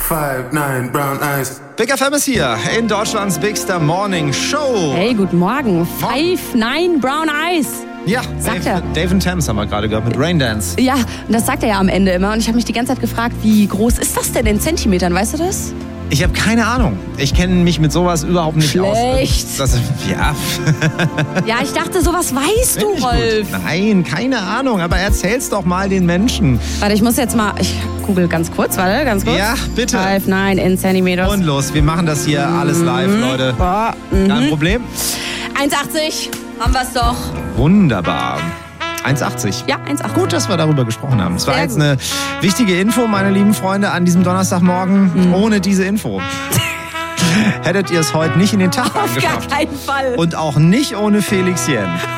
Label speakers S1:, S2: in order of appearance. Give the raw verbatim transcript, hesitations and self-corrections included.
S1: five nine brown eyes.
S2: Big F M ist hier in Deutschlands Bigster Morning Show.
S3: Hey, guten Morgen. Five nine brown eyes.
S2: Ja,
S3: sagt
S2: Dave,
S3: er.
S2: Dave and Thames haben wir gerade gehört mit Rain Dance.
S3: Ja, und das sagt er ja am Ende immer. Und ich habe mich die ganze Zeit gefragt, wie groß ist das denn in Zentimetern? Weißt du das?
S2: Ich habe keine Ahnung. Ich kenne mich mit sowas überhaupt nicht
S3: Schlecht.
S2: aus. Das, ja.
S3: Ja, ich dachte, sowas weißt du, Rolf.
S2: Gut. Nein, keine Ahnung. Aber erzähl's doch mal den Menschen.
S3: Warte, ich muss jetzt mal... Ich google ganz kurz, warte, ganz kurz.
S2: Ja, bitte.
S3: Five nine in Zentimeters.
S2: Und los, wir machen das hier alles live,
S3: Mhm.
S2: Leute.
S3: Boah, mhm.
S2: Kein Problem.
S3: eins achtzig, haben wir's doch.
S2: Wunderbar. eins achtzig.
S3: Ja, eins achtzig.
S2: Gut, dass wir darüber gesprochen haben. Es war
S3: Sehr
S2: jetzt
S3: gut.
S2: eine wichtige Info, meine lieben Freunde, an diesem Donnerstagmorgen. Mhm. Ohne diese Info hättet ihr es heute nicht in den Tag
S3: Auf gar
S2: geschafft.
S3: keinen Fall.
S2: Und auch nicht ohne Felix Jen.